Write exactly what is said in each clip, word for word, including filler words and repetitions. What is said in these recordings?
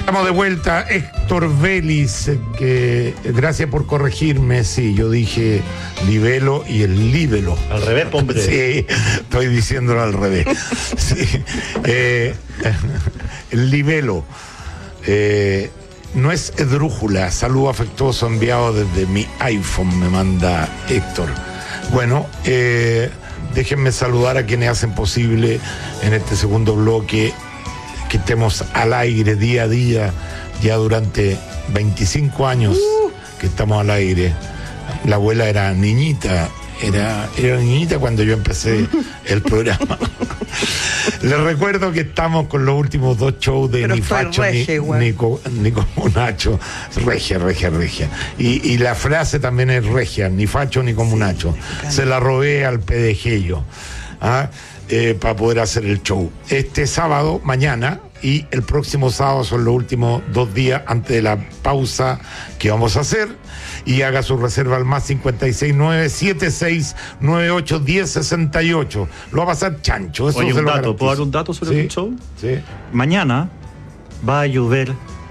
Estamos de vuelta. Héctor Vélez, que gracias por corregirme. Sí, yo dije libelo y el líbelo. Al revés, hombre. Sí, estoy diciéndolo al revés. Sí. Eh, el libelo. Eh, no es esdrújula. Saludo afectuoso enviado desde mi iPhone, me manda Héctor. Bueno, eh, déjenme saludar a quienes hacen posible en este segundo bloque que estemos al aire día a día, ya durante veinticinco años uh. que estamos al aire. La abuela era niñita, era, era niñita cuando yo empecé el programa. Les recuerdo que estamos con los últimos dos shows de Pero Ni Facho regia, ni, ni, ni como Nacho. Regia, regia, regia. Y, y la frase también es regia, ni facho ni como sí, Nacho. Se la robé al pedejello. ¿Ah? Eh, para poder hacer el show. Este sábado, mañana, y el próximo sábado son los últimos dos días antes de la pausa que vamos a hacer. Y haga su reserva al más cincuenta y seis nueve setenta y seis noventa y ocho diez sesenta y ocho. Lo va a pasar chancho. Eso Oye, se un lo dato, garantizo. ¿puedo dar un dato sobre ¿Sí? el show? Sí. Mañana va a llover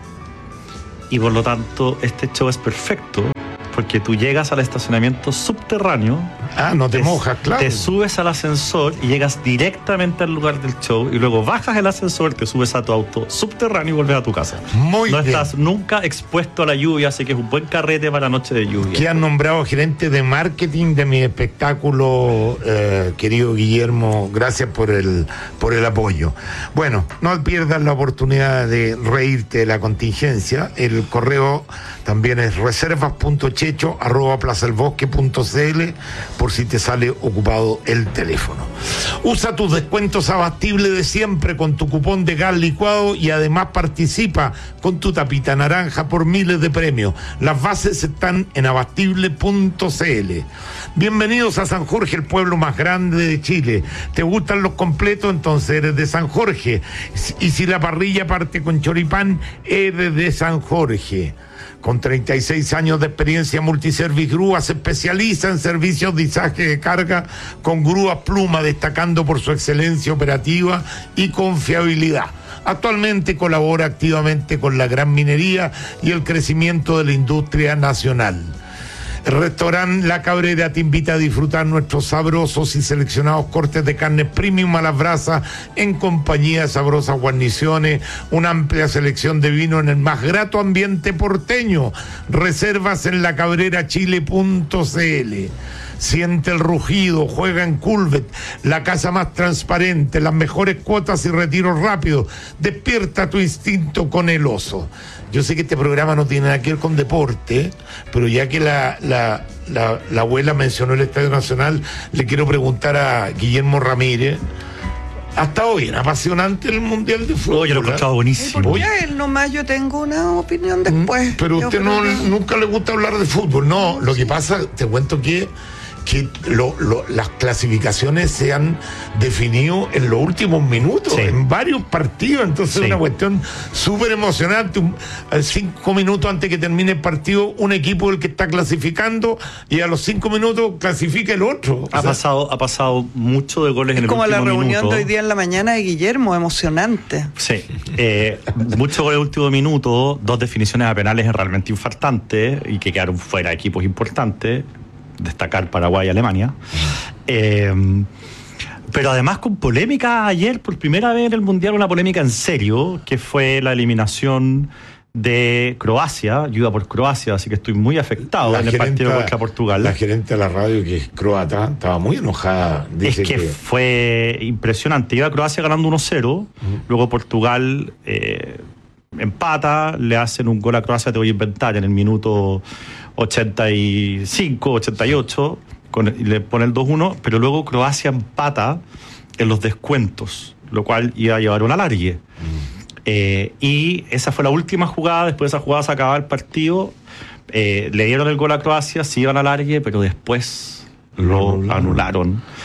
y por lo tanto este show es perfecto porque tú llegas al estacionamiento subterráneo. Ah, no te, te mojas, claro. Te subes al ascensor y llegas directamente al lugar del show y luego bajas el ascensor, te subes a tu auto subterráneo y vuelves a tu casa. Muy no bien. estás nunca expuesto a la lluvia, así que es un buen carrete para la noche de lluvia. Que han nombrado gerente de marketing de mi espectáculo, eh, querido Guillermo. Gracias por el, por el apoyo. Bueno, no pierdas la oportunidad de reírte de la contingencia. El correo también es reservas punto checho arroba plazaelbosque punto cl por si te sale ocupado el teléfono. Usa tus descuentos Abastible de siempre con tu cupón de gas licuado y además participa con tu tapita naranja por miles de premios. Las bases están en abastible punto cl. Bienvenidos a San Jorge, el pueblo más grande de Chile. ¿Te gustan los completos? Entonces eres de San Jorge. Y si la parrilla parte con choripán, eres de San Jorge. Con treinta y seis años de experiencia, Multiservice Grúa se especializa en servicios de izaje de carga con grúas Pluma, destacando por su excelencia operativa y confiabilidad. Actualmente colabora activamente con la gran minería y el crecimiento de la industria nacional. El restaurante La Cabrera te invita a disfrutar nuestros sabrosos y seleccionados cortes de carne premium a las brasas en compañía de sabrosas guarniciones, una amplia selección de vino en el más grato ambiente porteño. Reservas en la cabrera chile punto cl. Siente el rugido, juega en Culvet, la casa más transparente, las mejores cuotas y retiros rápidos. Despierta tu instinto con el oso. Yo sé que este programa no tiene nada que ver con deporte, pero ya que la, la, la, la abuela mencionó el Estadio Nacional, le quiero preguntar a Guillermo Ramírez. Ha estado bien apasionante el Mundial de Fútbol. Oh, yo lo he encontrado buenísimo. ¿Por qué él nomás? Yo tengo una opinión después. Pero yo usted no, que... nunca le gusta hablar de fútbol. No, lo que pasa, te cuento que que lo, lo, las clasificaciones se han definido en los últimos minutos, sí. en varios partidos, entonces es sí. una cuestión súper emocionante. Un, cinco minutos antes que termine el partido, un equipo el que está clasificando y a los cinco minutos clasifica el otro. Ha, o sea, pasado, ha pasado mucho de goles en el último minuto. Es como la reunión minuto. de hoy día en la mañana de Guillermo, emocionante. Sí, eh, mucho gol en el último minuto, dos definiciones a penales realmente infartantes y que quedaron fuera de equipos importantes. Destacar Paraguay y Alemania. Eh, pero además con polémica ayer, por primera vez en el Mundial, una polémica en serio, que fue la eliminación de Croacia. Yo iba por Croacia, así que estoy muy afectado la en gerenta, el partido contra Portugal. La gerente de la radio, que es croata, estaba muy enojada. Dice es que, que fue impresionante. Iba a Croacia ganando uno cero, uh-huh. luego Portugal eh, empata, le hacen un gol a Croacia, te voy a inventar, en el minuto ochenta y cinco, ochenta y ocho, con el, y le pone el dos uno, pero luego Croacia empata en los descuentos, lo cual iba a llevar un alargue. Mm. Eh, y esa fue la última jugada. Después de esa jugada se acababa el partido, eh, le dieron el gol a Croacia, se iban al alargue, pero después lo anularon.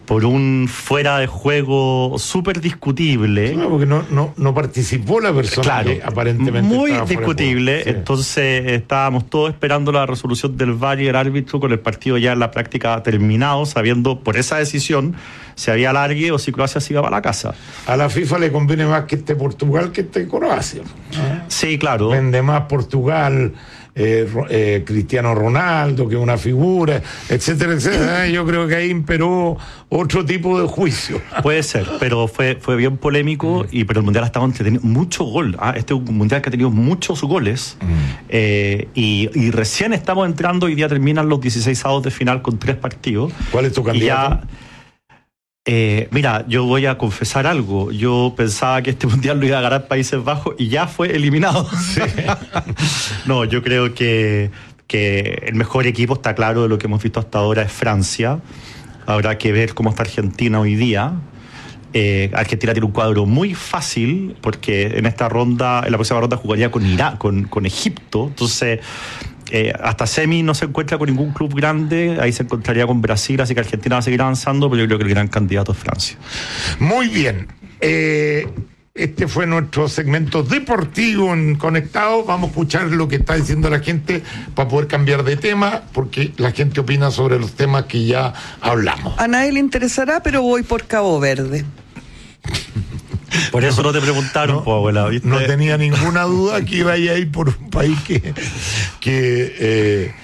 por un fuera de juego súper discutible. No, porque no, no, no participó la persona Claro, que aparentemente muy estaba fuera de discutible. juego. Sí. Entonces estábamos todos esperando la resolución del V A R y el árbitro, con el partido ya en la práctica terminado, sabiendo por esa decisión si había alargue o si Croacia se iba para la casa. A la FIFA le conviene más que esté Portugal que esté Croacia. ¿Ah? Sí, claro. Vende más Portugal, eh, eh, Cristiano Ronaldo, que una figura, etcétera, etcétera. Yo creo que ahí imperó otro tipo de juicio. Puede ser, pero fue, fue bien polémico, y pero el Mundial ha estado entretenido. Mucho gol. ¿Ah? Este es un Mundial que ha tenido muchos goles. Mm. Eh, y, y recién estamos entrando, hoy día terminan los dieciséis avos de final con tres partidos. ¿Cuál es tu candidato? Eh, mira, yo voy a confesar algo. Yo pensaba que este mundial lo iba a ganar Países Bajos y ya fue eliminado. Sí. No, yo creo que, que el mejor equipo, está claro, de lo que hemos visto hasta ahora, es Francia. Habrá que ver cómo está Argentina hoy día. Eh, Argentina tiene un cuadro muy fácil, porque en esta ronda, en la próxima ronda jugaría con Irak, con, con Egipto. Entonces, Eh, hasta semi no se encuentra con ningún club grande, ahí se encontraría con Brasil, así que Argentina va a seguir avanzando, pero yo creo que el gran candidato es Francia. Muy bien. Eh, este fue nuestro segmento deportivo en Conectado. Vamos a escuchar lo que está diciendo la gente para poder cambiar de tema, porque la gente opina sobre los temas que ya hablamos. A nadie le interesará, pero voy por Cabo Verde. Por eso no te preguntaron, no, po, abuela, ¿viste? No tenía ninguna duda que iba a ir por un país que, que eh,